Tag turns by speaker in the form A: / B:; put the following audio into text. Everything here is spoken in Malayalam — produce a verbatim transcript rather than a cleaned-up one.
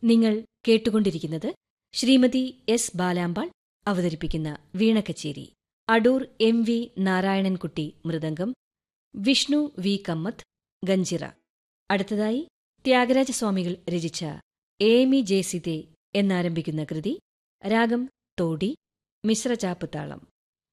A: നിങ്ങൾ കേട്ടുകൊണ്ടിരിക്കുന്നത് ശ്രീമതി എസ് ബാലാമ്പാൾ അവതരിപ്പിക്കുന്ന വീണക്കച്ചേരി. Adoor M V Narayanankutty mridangam, Vishnu V Kamath ganjira. അടുത്തതായി ത്യാഗരാജസ്വാമികൾ രചിച്ച ഏമി ജേസിതേ എന്നാരംഭിക്കുന്ന കൃതി, രാഗം തോടി, മിശ്രചാപ്പ് താളം.